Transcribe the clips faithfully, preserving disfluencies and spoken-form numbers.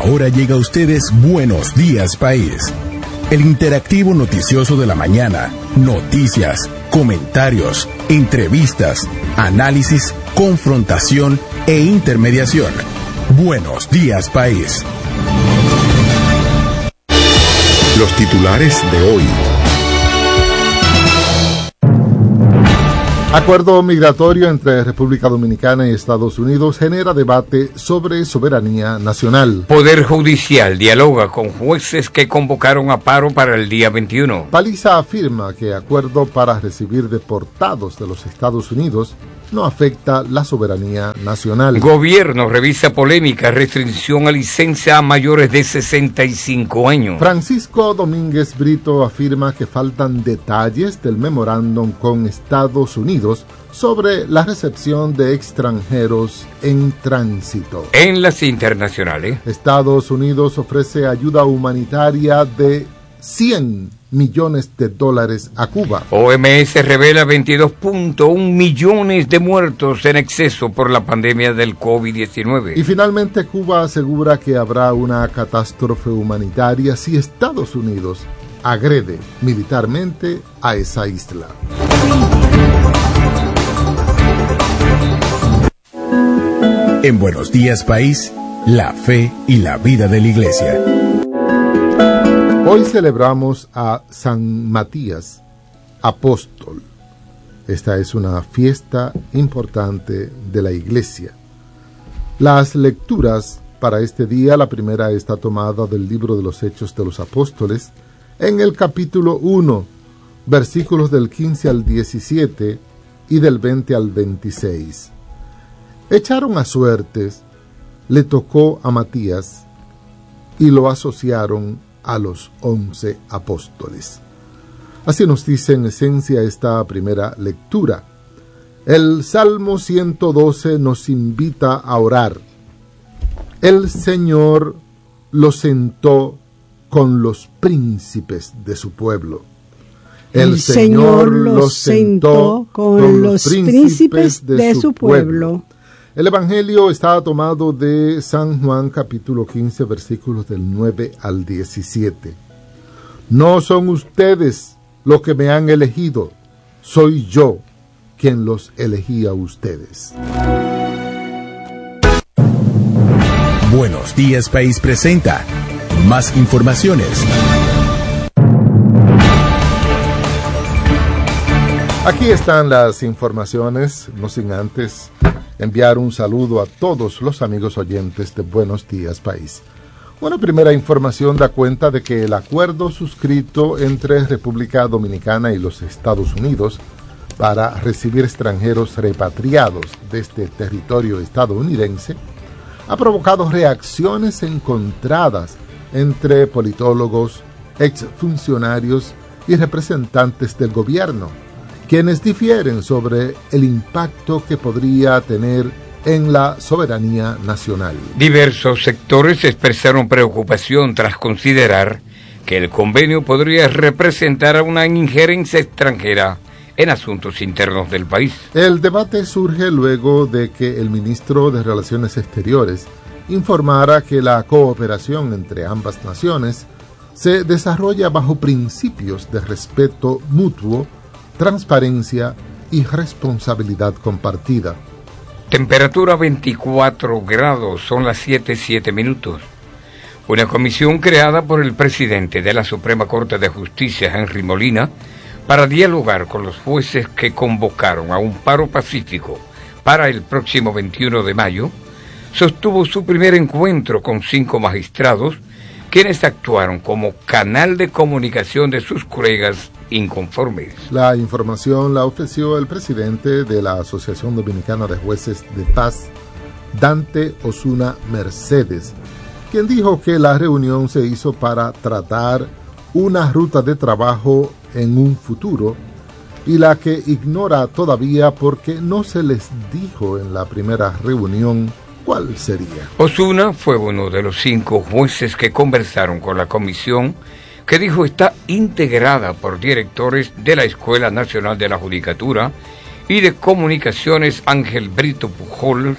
Ahora llega a ustedes Buenos Días País, el interactivo noticioso de la mañana. Noticias, comentarios, entrevistas, análisis, confrontación e intermediación. Buenos Días País. Los titulares de hoy. Acuerdo migratorio entre República Dominicana y Estados Unidos genera debate sobre soberanía nacional. Poder Judicial dialoga con jueces que convocaron a paro para el día veintiuno. Paliza afirma que acuerdo para recibir deportados de los Estados Unidos no afecta la soberanía nacional. Gobierno revisa polémica restricción a licencia a mayores de sesenta y cinco años. Francisco Domínguez Brito afirma que faltan detalles del memorándum con Estados Unidos sobre la recepción de extranjeros en tránsito. En las internacionales, Estados Unidos ofrece ayuda humanitaria de cien millones de dólares a Cuba. O M S revela veintidós punto uno millones de muertos en exceso por la pandemia del COVID diecinueve. Y finalmente Cuba asegura que habrá una catástrofe humanitaria si Estados Unidos agrede militarmente a esa isla. En Buenos Días País, la fe y la vida de la Iglesia. Hoy celebramos a San Matías, apóstol. Esta es una fiesta importante de la Iglesia. Las lecturas para este día, la primera está tomada del libro de los Hechos de los Apóstoles, en el capítulo uno, versículos del quince al diecisiete y del veinte al veintiséis. Echaron a suertes, le tocó a Matías y lo asociaron a los once apóstoles. Así nos dice en esencia esta primera lectura. El Salmo ciento doce nos invita a orar. El Señor lo sentó con los príncipes de su pueblo. El, El Señor lo sentó con, con los príncipes de, de su pueblo. pueblo. El Evangelio está tomado de San Juan capítulo quince versículos del nueve al diecisiete. No son ustedes los que me han elegido, soy yo quien los elegí a ustedes. Buenos Días País presenta más informaciones. Aquí están las informaciones, no sin antes enviar un saludo a todos los amigos oyentes de Buenos Días País. Una primera información da cuenta de que el acuerdo suscrito entre República Dominicana y los Estados Unidos para recibir extranjeros repatriados de este territorio estadounidense ha provocado reacciones encontradas entre politólogos, exfuncionarios y representantes del gobierno, quienes difieren sobre el impacto que podría tener en la soberanía nacional. Diversos sectores expresaron preocupación tras considerar que el convenio podría representar una injerencia extranjera en asuntos internos del país. El debate surge luego de que el ministro de Relaciones Exteriores informara que la cooperación entre ambas naciones se desarrolla bajo principios de respeto mutuo, transparencia y responsabilidad compartida. Temperatura veinticuatro grados, son las siete, siete minutos. Una comisión creada por el presidente de la Suprema Corte de Justicia, Henry Molina, para dialogar con los jueces que convocaron a un paro pacífico para el próximo veintiuno de mayo, sostuvo su primer encuentro con cinco magistrados, quienes actuaron como canal de comunicación de sus colegas inconformes. La información la ofreció el presidente de la Asociación Dominicana de Jueces de Paz, Dante Osuna Mercedes, quien dijo que la reunión se hizo para tratar una ruta de trabajo en un futuro y la que ignora todavía porque no se les dijo en la primera reunión cuál sería. Osuna fue uno de los cinco jueces que conversaron con la comisión, que dijo está integrada por directores de la Escuela Nacional de la Judicatura y de Comunicaciones Ángel Brito Pujols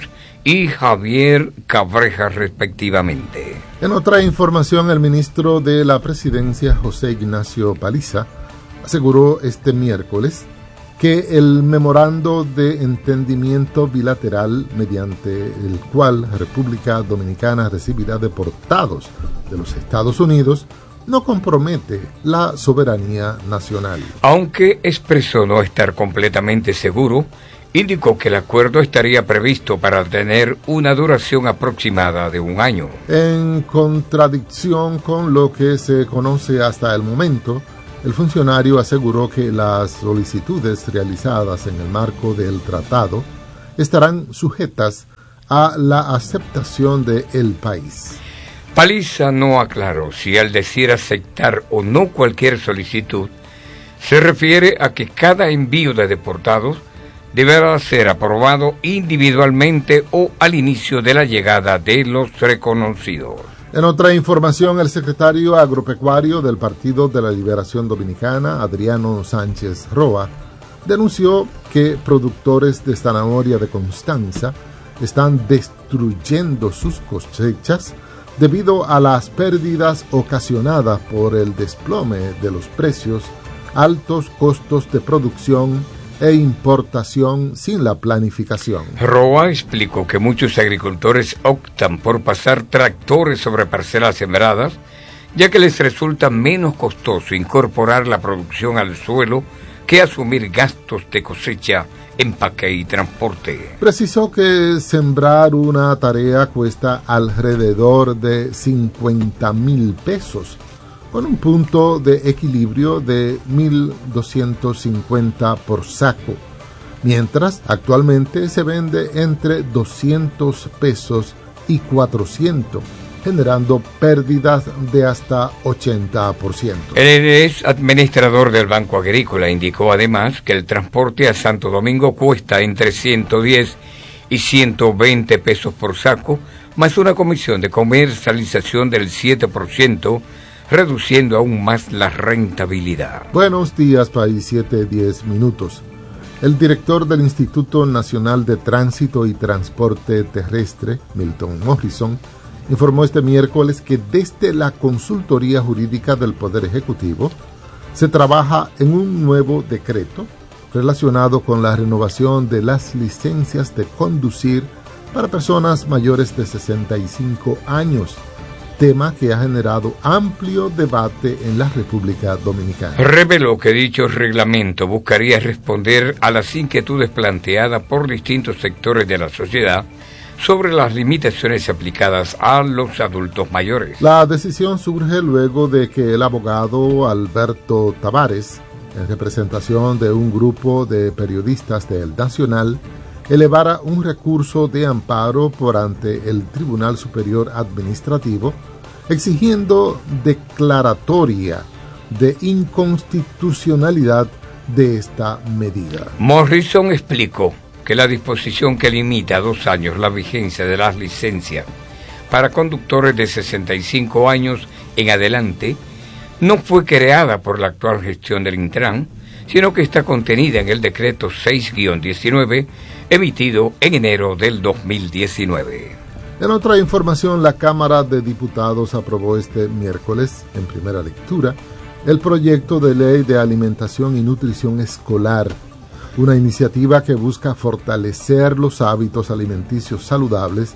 y Javier Cabreja, respectivamente. En otra información, el ministro de la Presidencia, José Ignacio Paliza, aseguró este miércoles que el memorando de entendimiento bilateral mediante el cual República Dominicana recibirá deportados de los Estados Unidos no compromete la soberanía nacional. Aunque expresó no estar completamente seguro, indicó que el acuerdo estaría previsto para tener una duración aproximada de un año. En contradicción con lo que se conoce hasta el momento, el funcionario aseguró que las solicitudes realizadas en el marco del tratado estarán sujetas a la aceptación del país. Paliza no aclaró si al decir aceptar o no cualquier solicitud, se refiere a que cada envío de deportados deberá ser aprobado individualmente o al inicio de la llegada de los reconocidos. En otra información, el secretario agropecuario del Partido de la Liberación Dominicana, Adriano Sánchez Roa, denunció que productores de zanahoria de Constanza están destruyendo sus cosechas debido a las pérdidas ocasionadas por el desplome de los precios, altos costos de producción e importación sin la planificación. Roa explicó que muchos agricultores optan por pasar tractores sobre parcelas sembradas, ya que les resulta menos costoso incorporar la producción al suelo que asumir gastos de cosecha, empaque y transporte. Precisó que sembrar una tarea cuesta alrededor de cincuenta mil pesos, con un punto de equilibrio de mil doscientos cincuenta por saco, mientras actualmente se vende entre doscientos pesos y cuatrocientos, generando pérdidas de hasta ochenta por ciento. El ex administrador del Banco Agrícola indicó además que el transporte a Santo Domingo cuesta entre ciento diez y ciento veinte pesos por saco, más una comisión de comercialización del siete por ciento, reduciendo aún más la rentabilidad. Buenos días, país, siete diez minutos. El director del Instituto Nacional de Tránsito y Transporte Terrestre, Milton Morrison, informó este miércoles que desde la Consultoría Jurídica del Poder Ejecutivo se trabaja en un nuevo decreto relacionado con la renovación de las licencias de conducir para personas mayores de sesenta y cinco años, tema que ha generado amplio debate en la República Dominicana. Reveló que dicho reglamento buscaría responder a las inquietudes planteadas por distintos sectores de la sociedad sobre las limitaciones aplicadas a los adultos mayores. La decisión surge luego de que el abogado Alberto Tavares, en representación de un grupo de periodistas del Nacional, elevara un recurso de amparo por ante el Tribunal Superior Administrativo, exigiendo declaratoria de inconstitucionalidad de esta medida. Morrison explicó que la disposición que limita a dos años la vigencia de las licencias para conductores de sesenta y cinco años en adelante no fue creada por la actual gestión del Intran, sino que está contenida en el decreto seis guion diecinueve emitido en enero del dos mil diecinueve. En otra información, la Cámara de Diputados aprobó este miércoles, en primera lectura, el proyecto de ley de alimentación y nutrición escolar, una iniciativa que busca fortalecer los hábitos alimenticios saludables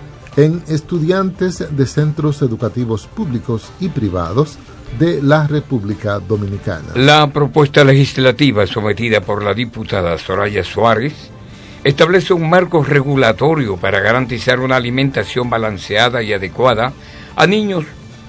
en estudiantes de centros educativos públicos y privados de la República Dominicana. La propuesta legislativa sometida por la diputada Soraya Suárez establece un marco regulatorio para garantizar una alimentación balanceada y adecuada a niños,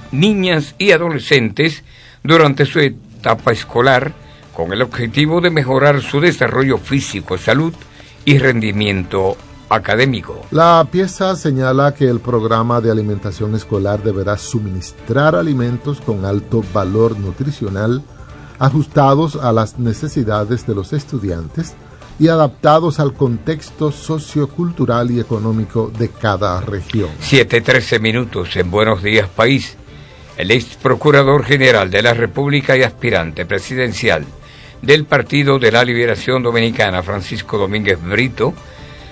niñas y adolescentes durante su etapa escolar, con el objetivo de mejorar su desarrollo físico, salud y rendimiento académico. La pieza señala que el programa de alimentación escolar deberá suministrar alimentos con alto valor nutricional, ajustados a las necesidades de los estudiantes y adaptados al contexto sociocultural y económico de cada región. siete trece minutos en Buenos Días País. El ex procurador general de la República y aspirante presidencial del Partido de la Liberación Dominicana, Francisco Domínguez Brito,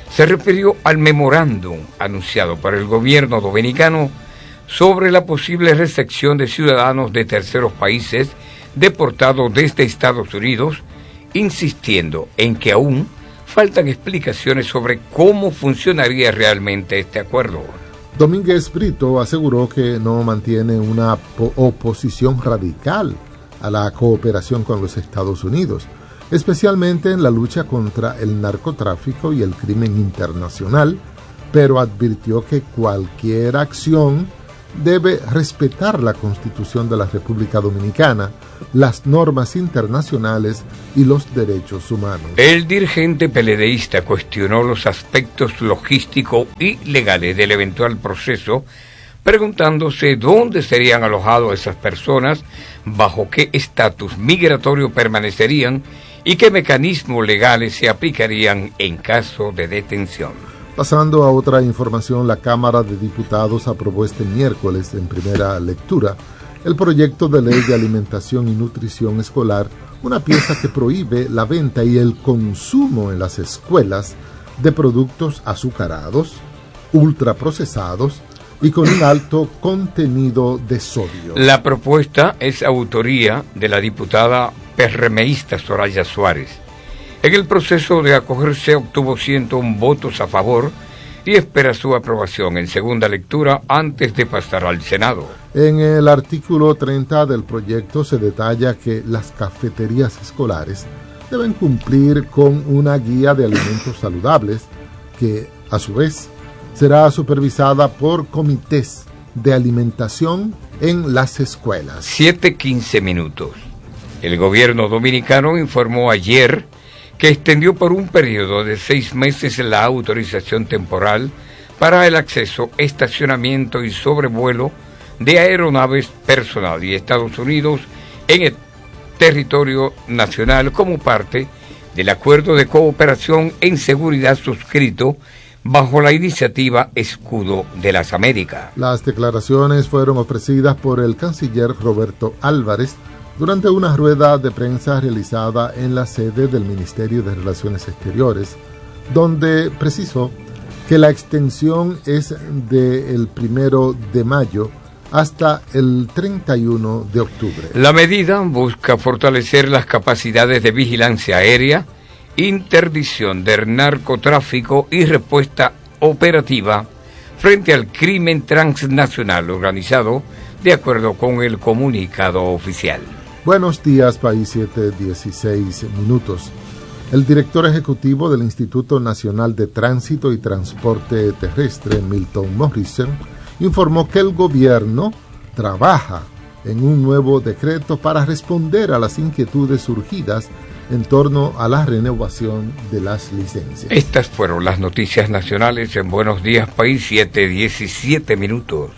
se refirió al memorándum anunciado por el gobierno dominicano sobre la posible recepción de ciudadanos de terceros países deportados desde Estados Unidos, insistiendo en que aún faltan explicaciones sobre cómo funcionaría realmente este acuerdo. Domínguez Brito aseguró que no mantiene una oposición radical a la cooperación con los Estados Unidos, especialmente en la lucha contra el narcotráfico y el crimen internacional, pero advirtió que cualquier acción debe respetar la Constitución de la República Dominicana, las normas internacionales y los derechos humanos. El dirigente peledeísta cuestionó los aspectos logísticos y legales del eventual proceso, preguntándose dónde serían alojados esas personas, bajo qué estatus migratorio permanecerían y qué mecanismos legales se aplicarían en caso de detención. Pasando a otra información, la Cámara de Diputados aprobó este miércoles en primera lectura el proyecto de ley de alimentación y nutrición escolar, una pieza que prohíbe la venta y el consumo en las escuelas de productos azucarados, ultraprocesados y con un alto contenido de sodio. La propuesta es autoría de la diputada PRMista Soraya Suárez. En el proceso de acogerse obtuvo ciento uno votos a favor y espera su aprobación en segunda lectura antes de pasar al Senado. En el artículo treinta del proyecto se detalla que las cafeterías escolares deben cumplir con una guía de alimentos saludables que, a su vez, será supervisada por comités de alimentación en las escuelas. siete quince minutos. El gobierno dominicano informó ayer que extendió por un periodo de seis meses la autorización temporal para el acceso, estacionamiento y sobrevuelo de aeronaves personal y Estados Unidos en el territorio nacional como parte del acuerdo de cooperación en seguridad suscrito bajo la iniciativa Escudo de las Américas. Las declaraciones fueron ofrecidas por el canciller Roberto Álvarez durante una rueda de prensa realizada en la sede del Ministerio de Relaciones Exteriores, donde precisó que la extensión es del primero de mayo hasta el treinta y uno de octubre. La medida busca fortalecer las capacidades de vigilancia aérea, interdicción del narcotráfico y respuesta operativa frente al crimen transnacional organizado, de acuerdo con el comunicado oficial. Buenos días, país, siete dieciséis minutos. El director ejecutivo del Instituto Nacional de Tránsito y Transporte Terrestre, Milton Morrison, informó que el gobierno trabaja en un nuevo decreto para responder a las inquietudes surgidas en torno a la renovación de las licencias. Estas fueron las noticias nacionales en Buenos Días País, siete diecisiete minutos.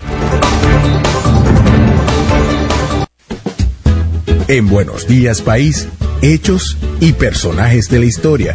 En Buenos Días País, hechos y personajes de la historia.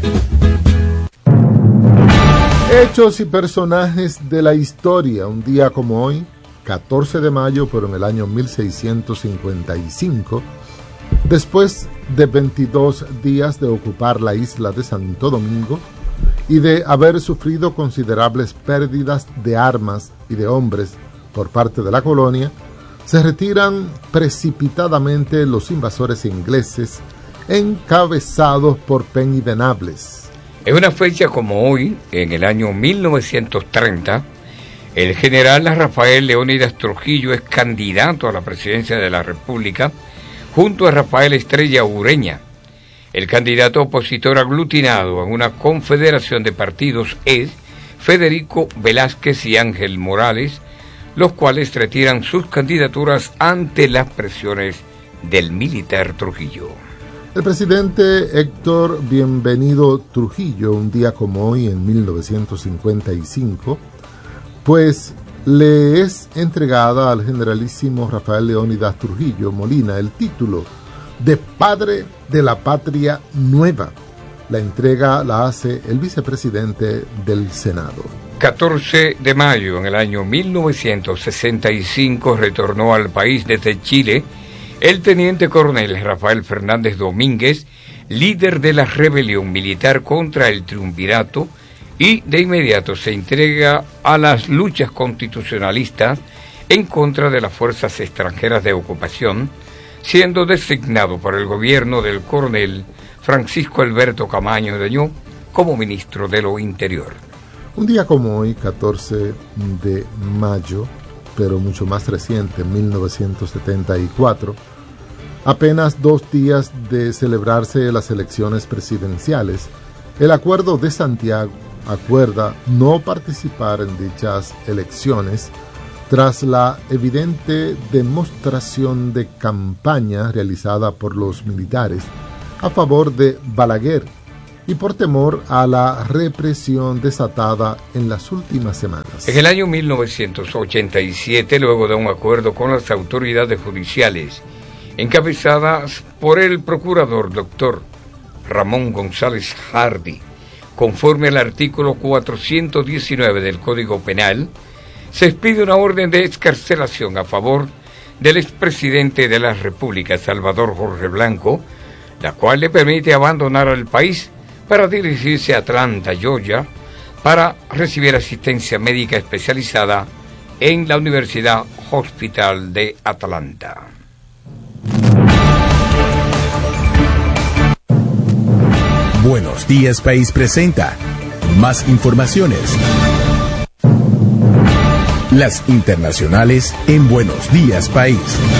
Hechos y personajes de la historia. Un día como hoy, catorce de mayo, pero en el año mil seiscientos cincuenta y cinco, después de veintidós días de ocupar la isla de Santo Domingo y de haber sufrido considerables pérdidas de armas y de hombres por parte de la colonia, se retiran precipitadamente los invasores ingleses encabezados por Penny Venables. En una fecha como hoy, en el año mil novecientos treinta, el general Rafael Leónidas Trujillo es candidato a la presidencia de la República junto a Rafael Estrella Ureña. El candidato opositor aglutinado en una confederación de partidos es Federico Velázquez y Ángel Morales, los cuales retiran sus candidaturas ante las presiones del militar Trujillo. El presidente Héctor Bienvenido Trujillo, un día como hoy en mil novecientos cincuenta y cinco, pues le es entregada al generalísimo Rafael Leónidas Trujillo Molina el título de Padre de la Patria Nueva. La entrega la hace el vicepresidente del Senado. catorce de mayo, en el año mil novecientos sesenta y cinco, retornó al país desde Chile el teniente coronel Rafael Fernández Domínguez, líder de la rebelión militar contra el triunvirato y de inmediato se entrega a las luchas constitucionalistas en contra de las fuerzas extranjeras de ocupación, siendo designado por el gobierno del coronel Francisco Alberto Camaño Dañó como ministro de lo Interior. Un día como hoy, catorce de mayo, pero mucho más reciente, mil novecientos setenta y cuatro, apenas dos días de celebrarse las elecciones presidenciales, el Acuerdo de Santiago acuerda no participar en dichas elecciones tras la evidente demostración de campaña realizada por los militares a favor de Balaguer y por temor a la represión desatada en las últimas semanas. En el año mil novecientos ochenta y siete, luego de un acuerdo con las autoridades judiciales, encabezadas por el procurador doctor Ramón González Hardy, conforme al artículo cuatrocientos diecinueve del Código Penal, se expide una orden de excarcelación a favor del expresidente de la República, Salvador Jorge Blanco, la cual le permite abandonar el país para dirigirse a Atlanta, Georgia, para recibir asistencia médica especializada en la Universidad Hospital de Atlanta. Buenos Días País presenta más informaciones. Las internacionales en Buenos Días País.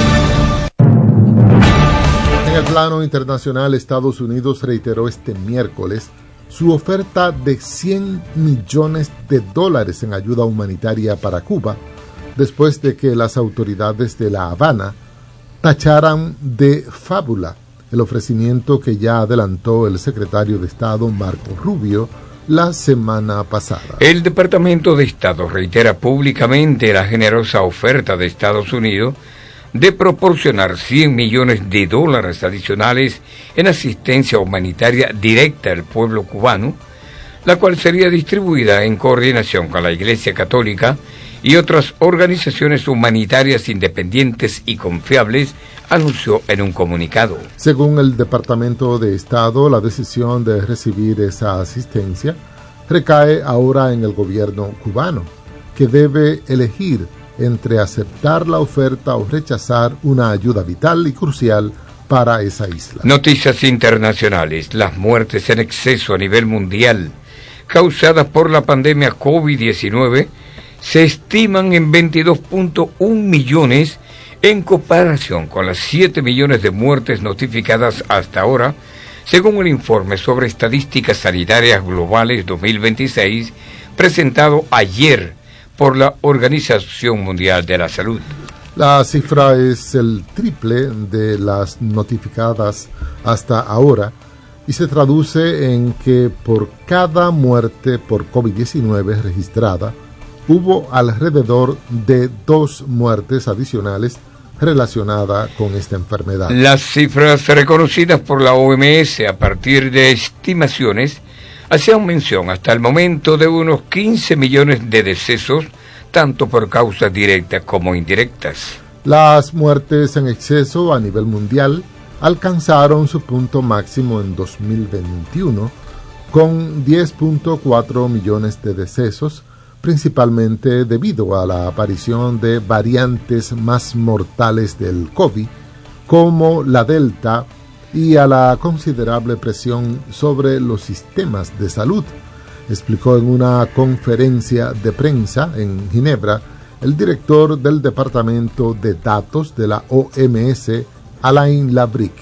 En el plano internacional, Estados Unidos reiteró este miércoles su oferta de cien millones de dólares en ayuda humanitaria para Cuba, después de que las autoridades de La Habana tacharan de fábula el ofrecimiento que ya adelantó el secretario de Estado Marco Rubio la semana pasada. El Departamento de Estado reitera públicamente la generosa oferta de Estados Unidos de proporcionar cien millones de dólares adicionales en asistencia humanitaria directa al pueblo cubano, la cual sería distribuida en coordinación con la Iglesia Católica y otras organizaciones humanitarias independientes y confiables, anunció en un comunicado. Según el Departamento de Estado, la decisión de recibir esa asistencia recae ahora en el gobierno cubano, que debe elegir entre aceptar la oferta o rechazar una ayuda vital y crucial para esa isla. Noticias internacionales. Las muertes en exceso a nivel mundial causadas por la pandemia COVID diecinueve se estiman en veintidós punto uno millones en comparación con las siete millones de muertes notificadas hasta ahora, según el informe sobre estadísticas sanitarias globales dos mil veintiséis presentado ayer por la Organización Mundial de la Salud. La cifra es el triple de las notificadas hasta ahora y se traduce en que por cada muerte por COVID diecinueve registrada, hubo alrededor de dos muertes adicionales relacionadas con esta enfermedad. Las cifras reconocidas por la O M S a partir de estimaciones hacían mención hasta el momento de unos quince millones de decesos, tanto por causas directas como indirectas. Las muertes en exceso a nivel mundial alcanzaron su punto máximo en dos mil veintiuno, con diez punto cuatro millones de decesos, principalmente debido a la aparición de variantes más mortales del COVID, como la Delta, y a la considerable presión sobre los sistemas de salud, explicó en una conferencia de prensa en Ginebra el director del Departamento de Datos de la O M S, Alain Labrique.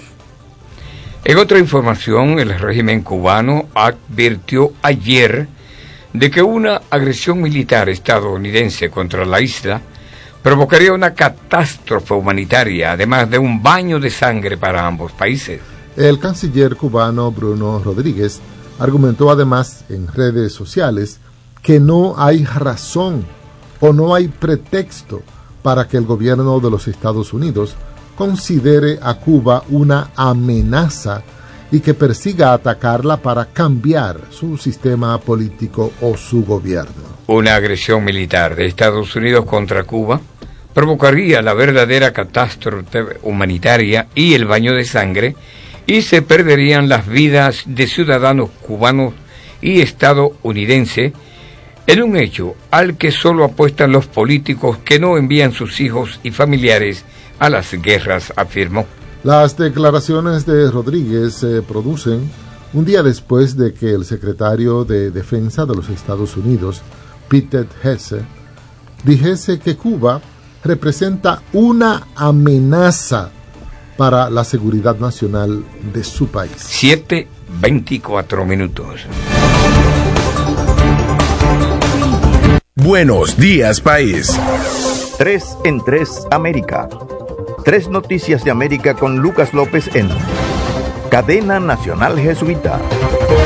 En otra información, el régimen cubano advirtió ayer de que una agresión militar estadounidense contra la isla provocaría una catástrofe humanitaria, además de un baño de sangre para ambos países. El canciller cubano Bruno Rodríguez argumentó además en redes sociales que no hay razón o no hay pretexto para que el gobierno de los Estados Unidos considere a Cuba una amenaza y que persiga atacarla para cambiar su sistema político o su gobierno. Una agresión militar de Estados Unidos contra Cuba provocaría la verdadera catástrofe humanitaria y el baño de sangre, y se perderían las vidas de ciudadanos cubanos y estadounidense, en un hecho al que solo apuestan los políticos que no envían sus hijos y familiares a las guerras, afirmó. Las declaraciones de Rodríguez se producen un día después de que el secretario de Defensa de los Estados Unidos, Peter Hesse, dijese que Cuba representa una amenaza para la seguridad nacional de su país. siete veinticuatro minutos. Buenos días, país. Tres en Tres América. Tres noticias de América con Lucas López en Cadena Nacional Jesuita.